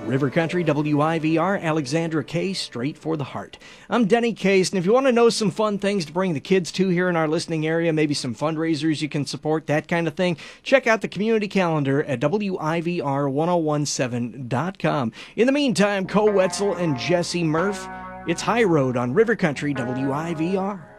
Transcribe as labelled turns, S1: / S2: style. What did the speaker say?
S1: River Country WIVR, Alexandra Case, straight for the heart. I'm Denny Case, and if you want to know some fun things to bring the kids to here in our listening area, maybe some fundraisers you can support, that kind of thing, check out the community calendar at WIVR1017.com. In the meantime, Cole Wetzel and Jesse Murph, it's High Road on River Country WIVR.